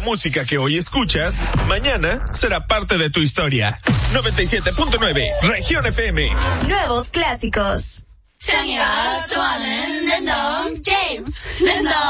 música que hoy escuchas, mañana será parte de tu historia. 97.9 Región FM. Nuevos clásicos.